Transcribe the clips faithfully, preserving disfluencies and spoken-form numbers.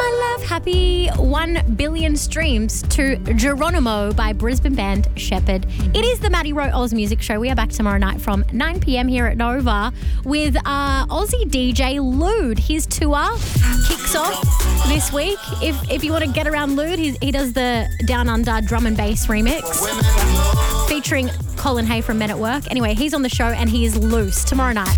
my love. Happy one billion streams to Geronimo by Brisbane band Shepherd. It is the Maddie Rowe Oz Music Show. We are back tomorrow night from nine p.m. here at Nova with uh, Aussie D J Lude. His tour kicks off this week. If if you want to get around Lude, he, he does the Down Under drum and bass remix featuring Colin Hay from Men at Work. Anyway, he's on the show and he is loose tomorrow night.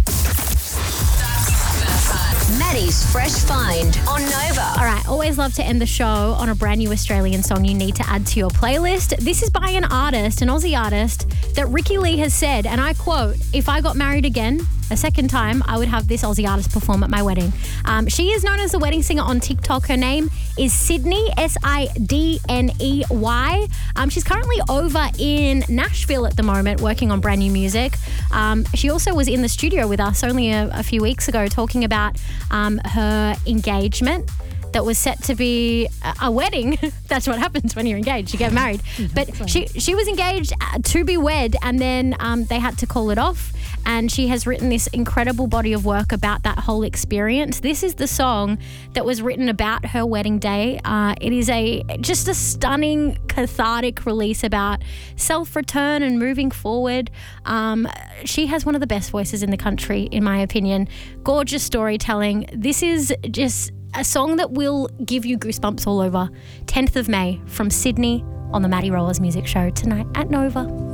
Maddie's Fresh Find on Nova. All right, always love to end the show on a brand new Australian song you need to add to your playlist. This is by an artist, an Aussie artist, that Ricky Lee has said, and I quote, "If I got married again a second time, I would have this Aussie artist perform at my wedding." Um, she is known as the wedding singer on TikTok. Her name is Sydney, S I D N E Y. Um, she's currently over in Nashville at the moment working on brand new music. Um, she also was in the studio with us only a, a few weeks ago talking about um, her engagement that was set to be a wedding. That's what happens when you're engaged. You get married. But she she was engaged to be wed, and then um, they had to call it off. And she has written this incredible body of work about that whole experience. This is the song that was written about her wedding day. Uh, it is a just a stunning, cathartic release about self-return and moving forward. Um, she has one of the best voices in the country, in my opinion. Gorgeous storytelling. This is just a song that will give you goosebumps all over. tenth of May from Sydney on the Maddie Rowe Oz Music Show tonight at Nova.